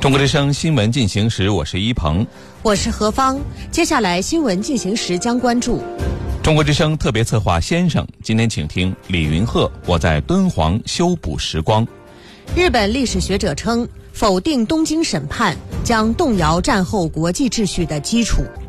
中国之声新闻进行时，我是一鹏， 我是何芳。接下来新闻进行时将关注中国之声特别策划先生，今天请听李云鹤，我在敦煌修补时光。 日本历史学者称，否定东京审判将动摇战后国际秩序的基础。